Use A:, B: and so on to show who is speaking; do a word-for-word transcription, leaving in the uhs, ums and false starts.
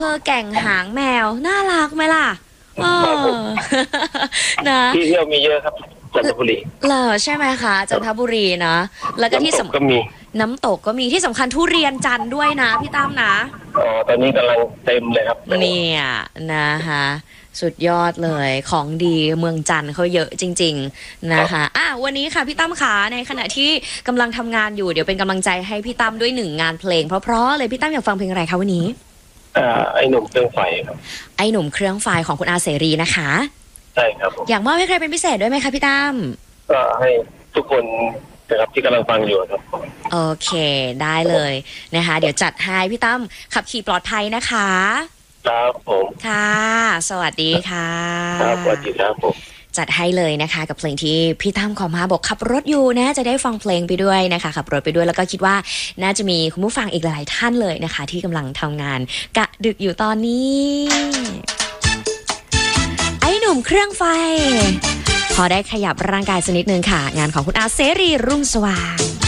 A: เพอแก่งหางแมวน่ารักไหมล่ะเออนะ
B: ที่เที่ยวมีเยอะครับจันทบุรี
A: เหรอใช่ไหมคะจันทบุรีนะแล้วก็ที่สำคัญ
B: ก็มี
A: น้ำตกก็มีที่สำคัญทุเรียนจันทร์ด้วยนะพี่ตั้มนะ
B: อ๋อตอนนี้กำลังเต็มเลยครับ
A: เนี่ยนะคะสุดยอดเลยของดีเมืองจันทร์เขาเยอะจริงๆนะคะอ่ะวันนี้ค่ะพี่ตั้มขาในขณะที่กำลังทำงานอยู่เดี๋ยวเป็นกำลังใจให้พี่ตั้มด้วยหนึ่งงานเพลงเพราะๆเลยพี่ตั้มอยากฟังเพลงอะไรคะวันนี้
B: อ่าไอ้หนุ่มเครื่องไฟครับ
A: ไอ้หนุ่มเครื่องไฟของคุณอาเสรีนะคะ
B: ใช่ครับ
A: อยากมอบให้ใครเป็นพิเศษด้วยไหมคะพี่ตั้ม
B: ก็ให้ทุกคนนะครับที่กำลังฟังอยู่ครับ
A: โอเคได้เลยนะคะเดี๋ยวจัดให้พี่ตั้มขับขี่ปลอดภัยนะคะ
B: ครับผม
A: ค่ะสวัสดีค่ะ
B: ครับสวัสดีครับผม
A: จัดให้เลยนะคะกับเพลงที่พี่ตั้มขอมาบอกขับรถอยู่นะจะได้ฟังเพลงไปด้วยนะคะขับรถไปด้วยแล้วก็คิดว่าน่าจะมีคุณผู้ฟังอีกหลายท่านเลยนะคะที่กำลังทำงานกะดึกอยู่ตอนนี้ไอ้หนุ่มเครื่องไฟพอได้ขยับร่างกายสักนิดนึงค่ะงานของคุณอาเสรีรุ่งสว่าง